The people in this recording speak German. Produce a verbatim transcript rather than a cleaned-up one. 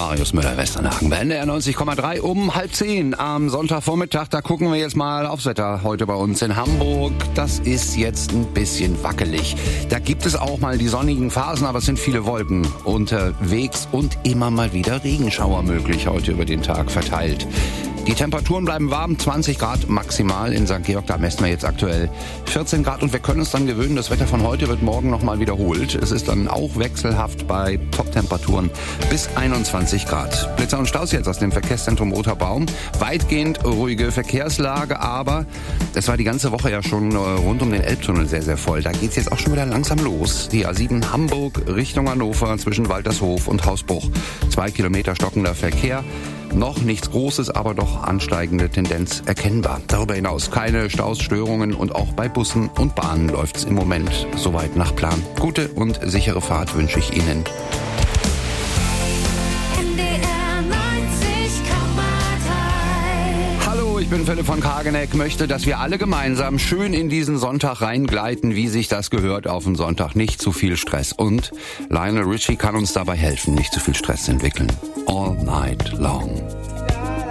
Marius Müller-Westernhagen bei N D R neunzig Komma drei um halb zehn am Sonntagvormittag. Da gucken wir jetzt mal aufs Wetter heute bei uns in Hamburg. Das ist jetzt ein bisschen wackelig. Da gibt es auch mal die sonnigen Phasen, aber es sind viele Wolken unterwegs und immer mal wieder Regenschauer möglich heute über den Tag verteilt. Die Temperaturen bleiben warm, zwanzig Grad maximal in Sankt Georg, da messen wir jetzt aktuell vierzehn Grad und wir können uns dann gewöhnen, das Wetter von heute wird morgen nochmal wiederholt. Es ist dann auch wechselhaft bei Top-Temperaturen bis einundzwanzig Grad. Blitzer und Staus jetzt aus dem Verkehrszentrum Roter Baum. Weitgehend ruhige Verkehrslage, aber es war die ganze Woche ja schon rund um den Elbtunnel sehr, sehr voll. Da geht's jetzt auch schon wieder langsam los. Die A sieben Hamburg Richtung Hannover zwischen Waltershof und Hausbruch. Zwei Kilometer stockender Verkehr. Noch nichts Großes, aber doch ansteigende Tendenz erkennbar. Darüber hinaus keine Staus, Störungen und auch bei Bussen und Bahnen läuft es im Moment soweit nach Plan. Gute und sichere Fahrt wünsche ich Ihnen. Hallo, ich bin Philipp von Kageneck, möchte, dass wir alle gemeinsam schön in diesen Sonntag reingleiten, wie sich das gehört auf den Sonntag. Nicht zu viel Stress. Und Lionel Richie kann uns dabei helfen, nicht zu viel Stress zu entwickeln. All night long.